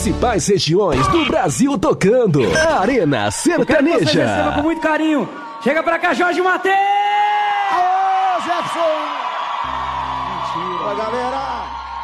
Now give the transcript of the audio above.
principais regiões do Brasil tocando. Arena Sertaneja. Vocês recebam com muito carinho. Chega pra cá, Jorge Mateus! Aô, Jefferson! Mentira. Galera!